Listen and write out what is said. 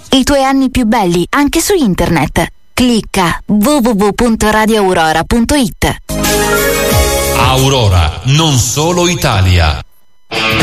I tuoi anni più belli anche su internet. Clicca www.radioaurora.it. Aurora, non solo Italia.